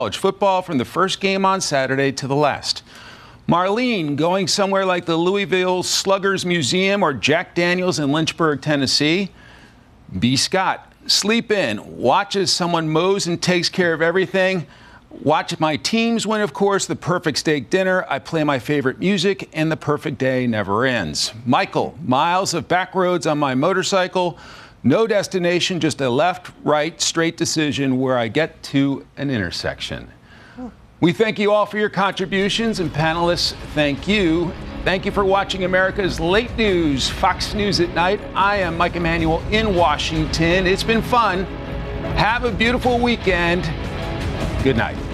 college football from the first game on Saturday to the last. Marlene going somewhere like the Louisville Sluggers Museum or Jack Daniels in Lynchburg, Tennessee. B. Scott, sleep in, watch as someone mows and takes care of everything. Watch my teams win, of course, the perfect steak dinner. I play my favorite music, and the perfect day never ends. Michael, miles of back roads on my motorcycle. No destination, just a left, right, straight decision where I get to an intersection. We thank you all for your contributions, and panelists, thank you. Thank you for watching America's Late News, Fox News at Night. I am Mike Emanuel in Washington. It's been fun. Have a beautiful weekend. Good night.